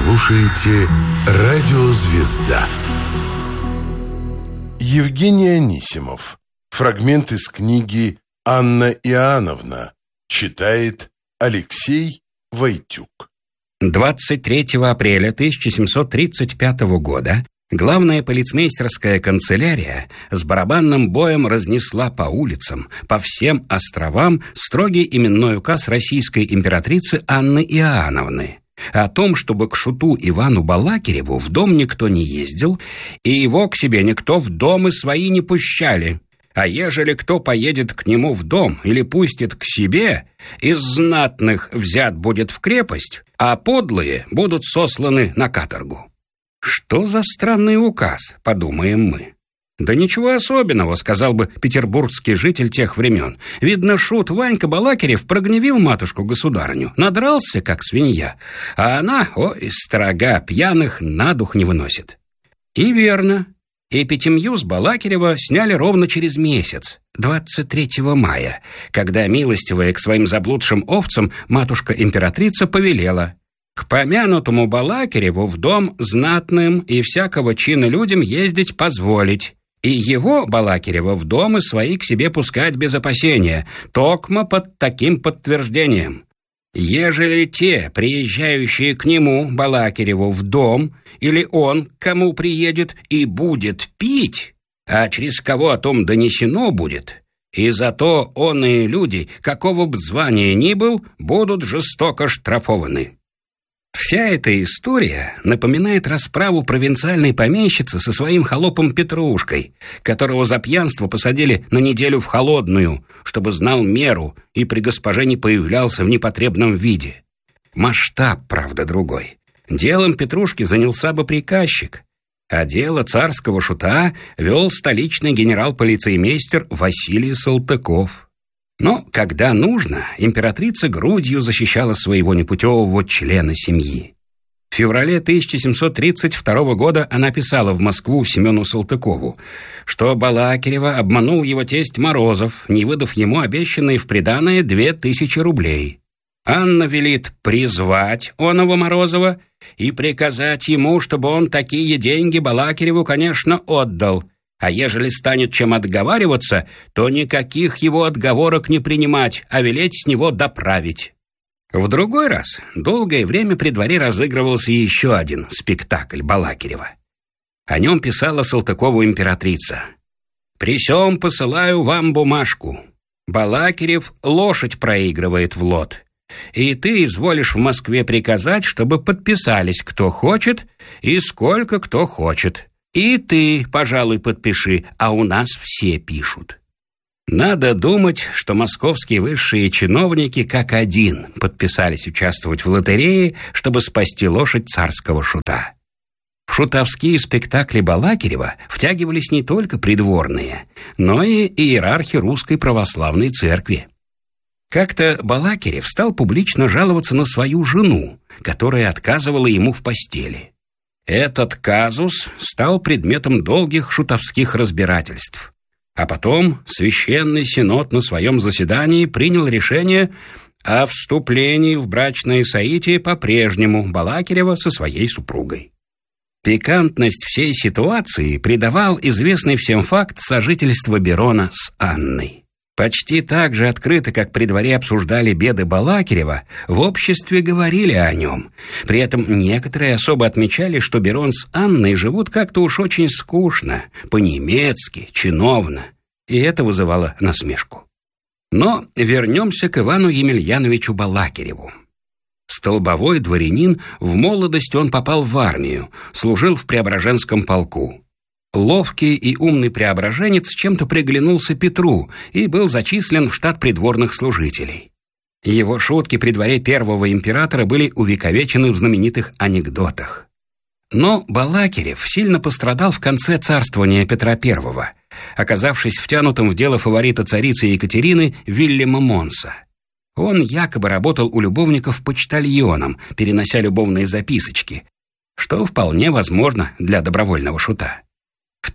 слушаете «Радио Звезда». Евгений Анисимов. Фрагмент из книги «Анна Иоанновна». Читает Алексей Войтюк. 23 апреля 1735 года главная полицмейстерская канцелярия с барабанным боем разнесла по улицам, по всем островам строгий именной указ российской императрицы Анны Иоанновны о том, чтобы к шуту Ивану Балакиреву в дом никто не ездил, и его к себе никто в домы свои не пущали. А ежели кто поедет к нему в дом или пустит к себе, из знатных взят будет в крепость, а подлые будут сосланы на каторгу. Что за странный указ, подумаем мы. Да ничего особенного, сказал бы петербургский житель тех времен. Видно, шут Ванька Балакирев прогневил матушку-государыню, надрался, как свинья, а она, ой, строга, пьяных на дух не выносит. И верно. Эпитемью с Балакирева сняли ровно через месяц, 23 мая, когда милостивая к своим заблудшим овцам матушка-императрица повелела к помянутому Балакиреву в дом знатным и всякого чина людям ездить позволить, и его, Балакирева, в домы свои к себе пускать без опасения, токмо под таким подтверждением. Ежели те, приезжающие к нему, Балакиреву, в дом, или он, к кому приедет, и будет пить, а через кого о том донесено будет, и зато оные люди, какого б звания ни был, будут жестоко штрафованы. Вся эта история напоминает расправу провинциальной помещицы со своим холопом Петрушкой, которого за пьянство посадили на неделю в холодную, чтобы знал меру и при госпоже не появлялся в непотребном виде. Масштаб, правда, другой. Делом Петрушки занялся бы приказчик, а дело царского шута вел столичный генерал-полицеймейстер Василий Салтыков. Но, когда нужно, императрица грудью защищала своего непутевого члена семьи. В феврале 1732 года она писала в Москву Семену Салтыкову, что Балакирева обманул его тесть Морозов, не выдав ему обещанные в приданое 2000 рублей. Анна велит призвать оного Морозова и приказать ему, чтобы он такие деньги Балакиреву, конечно, отдал. А ежели станет чем отговариваться, то никаких его отговорок не принимать, а велеть с него доправить. В другой раз долгое время при дворе разыгрывался еще один спектакль Балакирева. О нем писала Салтыкову императрица. «При сём посылаю вам бумажку. Балакирев лошадь проигрывает в лот. И ты изволишь в Москве приказать, чтобы подписались кто хочет и сколько кто хочет. И ты, пожалуй, подпиши, а у нас все пишут». Надо думать, что московские высшие чиновники как один подписались участвовать в лотерее, чтобы спасти лошадь царского шута. В шутовские спектакли Балакирева втягивались не только придворные, но и иерархи Русской Православной Церкви. Как-то Балакирев стал публично жаловаться на свою жену, которая отказывала ему в постели. Этот казус стал предметом долгих шутовских разбирательств. А потом Священный Синод на своем заседании принял решение о вступлении в брачное соитие по-прежнему Балакирева со своей супругой. Пикантность всей ситуации придавал известный всем факт сожительства Берона с Анной. Почти так же открыто, как при дворе обсуждали беды Балакирева, в обществе говорили о нем. При этом некоторые особо отмечали, что Берон с Анной живут как-то уж очень скучно, по-немецки, чиновно, и это вызывало насмешку. Но вернемся к Ивану Емельяновичу Балакиреву. Столбовой дворянин, в молодости он попал в армию, служил в Преображенском полку. Ловкий и умный преображенец чем-то приглянулся Петру и был зачислен в штат придворных служителей. Его шутки при дворе первого императора были увековечены в знаменитых анекдотах. Но Балакирев сильно пострадал в конце царствования Петра I, оказавшись втянутым в дело фаворита царицы Екатерины Вильяма Монса. Он якобы работал у любовников почтальоном, перенося любовные записочки, что вполне возможно для добровольного шута. В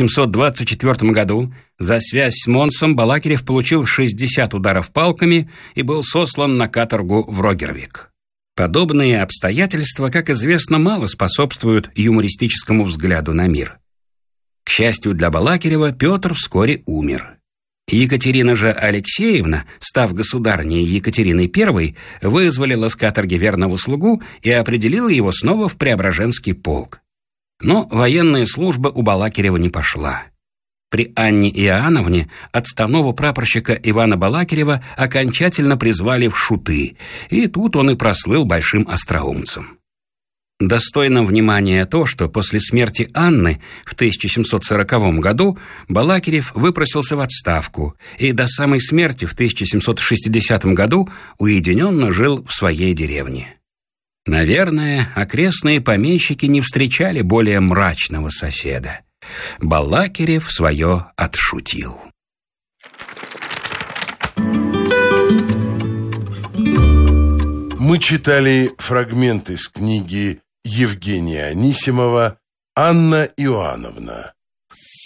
1724 году за связь с Монсом Балакирев получил 60 ударов палками и был сослан на каторгу в Рогервик. Подобные обстоятельства, как известно, мало способствуют юмористическому взгляду на мир. К счастью для Балакирева, Петр вскоре умер. Екатерина же Алексеевна, став государыней Екатериной I, вызволила с каторги верного слугу и определила его снова в Преображенский полк. Но военная служба у Балакирева не пошла. При Анне Иоанновне отставного прапорщика Ивана Балакирева окончательно призвали в шуты, и тут он и прослыл большим остроумцем. Достойно внимания то, что после смерти Анны в 1740 году Балакирев выпросился в отставку и до самой смерти в 1760 году уединенно жил в своей деревне. Наверное, окрестные помещики не встречали более мрачного соседа. Балакирев свое отшутил. Мы читали фрагмент из книги Евгения Анисимова «Анна Иоанновна».